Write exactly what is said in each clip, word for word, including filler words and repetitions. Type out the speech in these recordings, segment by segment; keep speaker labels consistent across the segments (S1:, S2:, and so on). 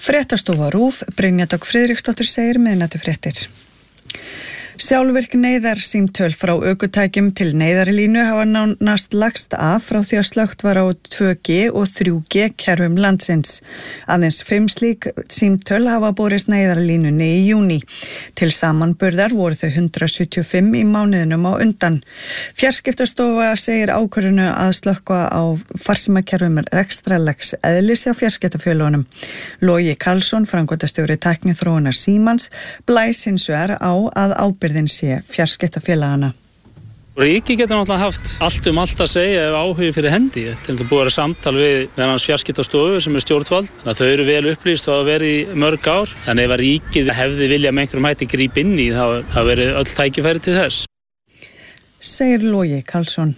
S1: Fréttastofa RÚV, Brynja Dögg Friðriksdóttir segir miðnætufréttir. Sjálfvirk neyðarsímtöl frá ökutækjum til neyðarlínu hafa nánast lagst af frá því að slökkt var á tvö G og þrjú G kerfum landsins. Aðeins fimm slík símtöl hafa borist neyðarlínunni í júní. Til samanburðar voru þau hundrað sjötíu og fimm í mánuðinum á undan. Fjarskiptastofa segir ákvörðunu að slökkva á farsímakerfum rekstrarlegs eðlis hjá fjarskiptafélögunum. Logi Karlsson, framkvæmdastjóri tækniþróunar Símans, blæs hins vegar á að ábyrgð sé fjarskiptafélagana.
S2: Ríki getur náttúrulega haft allt um allt að segja ef áhugi fyrir hendi. Til að búið að samtal við meðan fjarskiptastofu sem er stjórnvald. Þannig að þau eru vel upplýst og hafa verið í mörg ár. En ef að ríkið hefði viljað með einhverjum hætti grípa inn í þá hafa verið öll tækifæri til þess.
S1: Segir Logi Karlsson.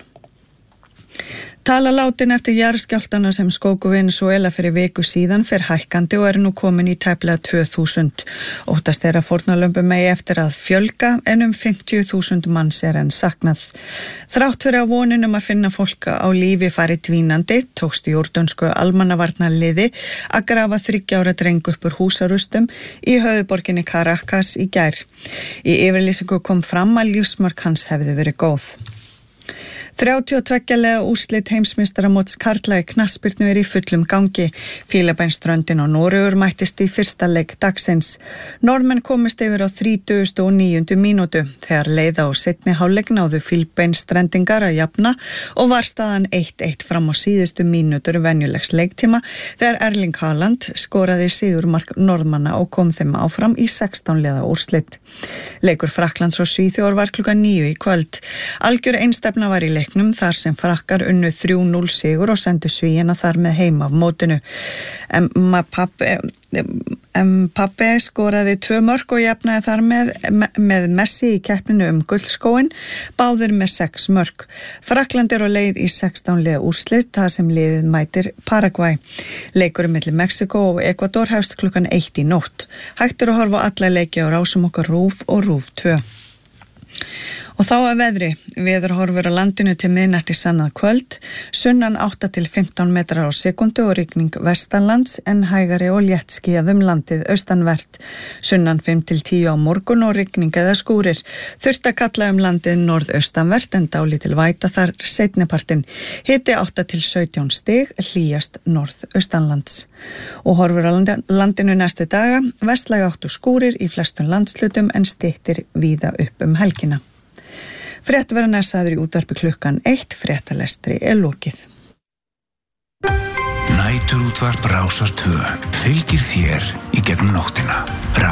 S1: Tala látin eftir jarðskjálftana sem skóku Venezuela fyrir viku síðan fer hækkandi og er nú komin í tæplega tvö þúsund. Óttast er að fórnarlömbum megi eftir að fjölga en um fimmtíu þúsund manns er enn saknað. Þrátt fyrir að voninum að finna fólk á lífi fari dvínandi, tókst jórdunsku almannavarnarliði að grafa þriggja ára dreng upp úr húsarústum í höfuðborginni Caracas í gær. Í yfirlýsingu kom fram að lífsmark hans hefði verið góð. þrjátíu og tveggja liða úrslit heimsmeistaramóts karla í knattspyrnu er í fullum gangi. Fílabeinsströndin og Noregur mættist í fyrsta leik dagsins. Norðmenn komist yfir á þrítugustu og níundu mínútu. Þegar leið á seinni hálfleik náðu Fílabeinsstrendingar að jafna og var staðan eitt eitt fram á síðustu mínútur venjulegs leiktíma þegar Erling Haaland skoraði sigurmark Norðmanna og kom þeim áfram í sextán liða úrslit. Leikur Frakklands og Svíþjóðar var klukkan níu í kvöld. Algjör einstefna var í leiknum þar sem Frakkar unnu þrjú núll sigur og sendu Svíina þar með heim af mótinu. Mbappé Mbappé skoraði tvö mörk og jafnaði þar með, með Messi í keppninu um gullskóinn, báðir með sex mörk. Frakkland er á leið í sextán liða úrslit, það sem liðið mætir Paraguay. Leikurinn milli Mexíkó og Ekvador hefst klukkan eitt í nótt. Hægt er að horfa á alla leiki á rásum okkar RÚV og RÚV tvö. Og þá að veðri, veðurhorfur á landinu til miðnætti sannað kvöld, sunnan átta til fimmtán metrar á sekundu og rigning vestanlands en hægari og léttskýjað um landið austanvert. Sunnan fimm til tíu á morgun og rigning eða skúrir. Þurft að kalla um landið norðaustanvert en dálítil væta þar seinnipartinn. Hiti átta til sautján stig, hlýjast norðaustanlands. Og horfur á landinu næstu daga, vestlæg átt og skúrir í flestum landslutum en styttir víða upp um helgina. Fréttverðan er sagður í útvarpi klukkan eitt, fréttalestri er lokið.
S3: Næturútvarp Rásar tvö fylgir þér í gegnum nóttina.